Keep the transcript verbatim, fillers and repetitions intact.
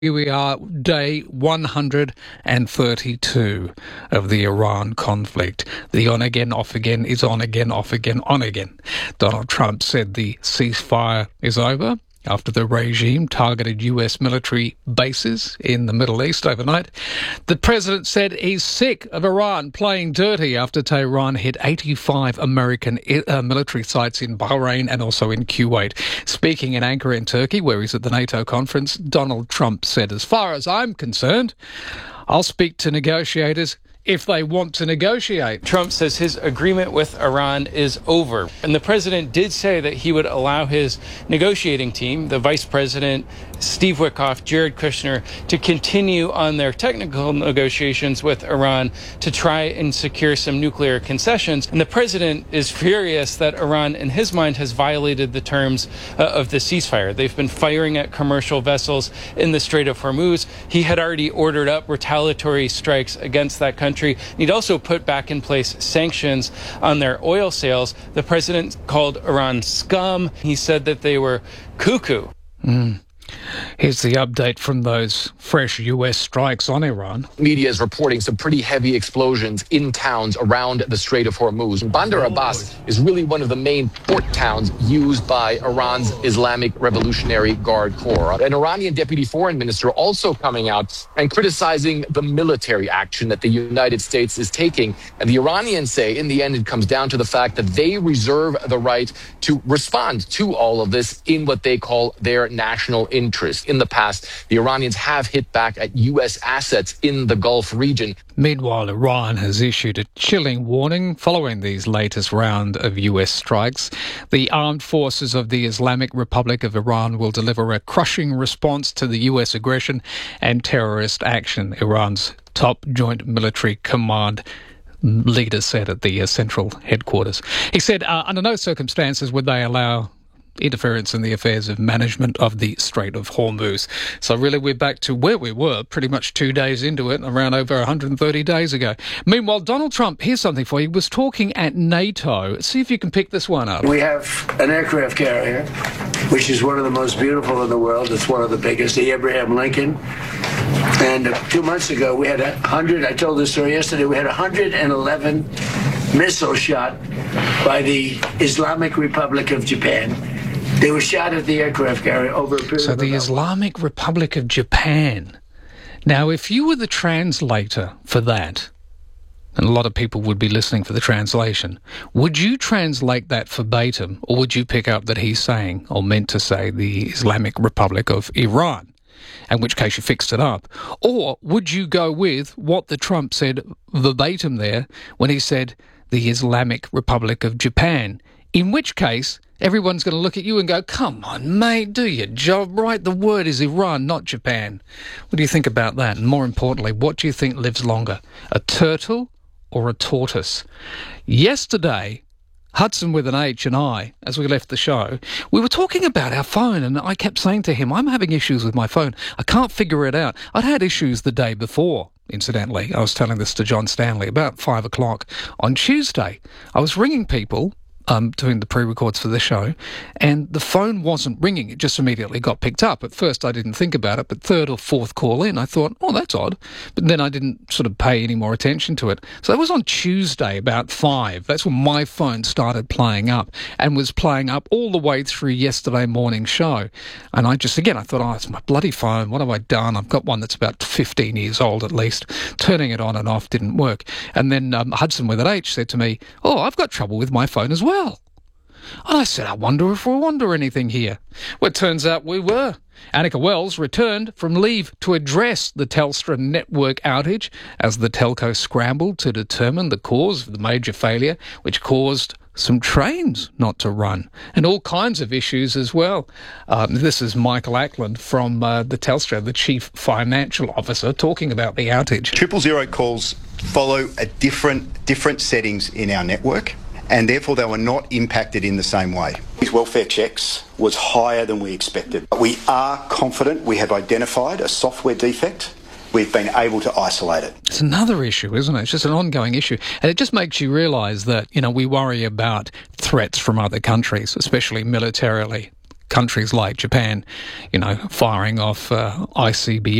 Here we are, day one hundred thirty-two of the Iran conflict. The on-again, off-again is on-again, off-again, on-again. Donald Trump said the ceasefire is over after the regime targeted U S military bases in the Middle East overnight. The president said he's sick of Iran playing dirty after Tehran hit eighty-five American uh, military sites in Bahrain and also in Kuwait. Speaking in Ankara in Turkey, where he's at the NATO conference, Donald Trump said, "As far as I'm concerned, I'll speak to negotiators if they want to negotiate." Trump says his agreement with Iran is over. And the president did say that he would allow his negotiating team, the vice president, Steve Witkoff, Jared Kushner, to continue on their technical negotiations with Iran to try and secure some nuclear concessions. And the president is furious that Iran, in his mind, has violated the terms uh, of the ceasefire. They've been firing at commercial vessels in the Strait of Hormuz. He had already ordered up retaliatory strikes against that country. He'd also put back in place sanctions on their oil sales. The president called Iran scum. He said that they were cuckoo. Mm. Here's the update from those fresh U S strikes on Iran. Media is reporting some pretty heavy explosions in towns around the Strait of Hormuz. Bandar Abbas is really one of the main port towns used by Iran's Islamic Revolutionary Guard Corps. An Iranian deputy foreign minister also coming out and criticizing the military action that the United States is taking. And the Iranians say, in the end, it comes down to the fact that they reserve the right to respond to all of this in what they call their national interest. In the past, the Iranians have hit back at U S assets in the Gulf region. Meanwhile, Iran has issued a chilling warning following these latest round of U S strikes. The armed forces of the Islamic Republic of Iran will deliver a crushing response to the U S aggression and terrorist action, Iran's top joint military command leader said at the uh, central headquarters. He said, uh, under no circumstances would they allow interference in the affairs of management of the Strait of Hormuz. So really we're back to where we were pretty much two days into it, around over one hundred thirty days ago. Meanwhile, Donald Trump, here's something for you, was talking at NATO. See if you can pick this one up. We have an aircraft carrier, which is one of the most beautiful in the world. It's one of the biggest, the Abraham Lincoln. And uh, two months ago, we had a hundred, I told this story yesterday, we had one hundred eleven missiles shot by the Islamic Republic of Japan. They were shot at the aircraft carrier over a period So of the Islamic Republic of Japan. Now, if you were the translator for that, and a lot of people would be listening for the translation, would you translate that verbatim, or would you pick up that he's saying, or meant to say, the Islamic Republic of Iran? In which case you fixed it up. Or would you go with what the Trump said verbatim there when he said the Islamic Republic of Japan? In which case, everyone's going to look at you and go, come on, mate, do your job right. The word is Iran, not Japan. What do you think about that? And more importantly, what do you think lives longer, a turtle or a tortoise? Yesterday, Hudson with an H and I, as we left the show, we were talking about our phone, and I kept saying to him, I'm having issues with my phone. I can't figure it out. I'd had issues the day before, incidentally. I was telling this to John Stanley about five o'clock on Tuesday. I was ringing people, Um, doing the pre-records for the show, and the phone wasn't ringing. It just immediately got picked up. At first I didn't think about it, but third or fourth call in, I thought, oh, that's odd. But then I didn't sort of pay any more attention to it. So that was on Tuesday about five. That's when my phone started playing up, and was playing up all the way through yesterday morning show. And I just, again, I thought, oh, it's my bloody phone. What have I done? I've got one that's about fifteen years old at least. Turning it on and off didn't work. And then um, Hudson with an H said to me, oh, I've got trouble with my phone as well. And I said, I wonder if we'll wonder anything here. Well, it turns out we were. Annika Wells returned from leave to address the Telstra network outage as the telco scrambled to determine the cause of the major failure, which caused some trains not to run, and all kinds of issues as well. Um, this is Michael Ackland from uh, the Telstra, the Chief Financial Officer, talking about the outage. Triple zero calls follow a different different settings in our network, and therefore they were not impacted in the same way. These welfare checks was higher than we expected. But we are confident we have identified a software defect. We've been able to isolate it. It's another issue, isn't it? It's just an ongoing issue. And it just makes you realise that, you know, we worry about threats from other countries, especially militarily. countries like Japan, you know, firing off uh, I C B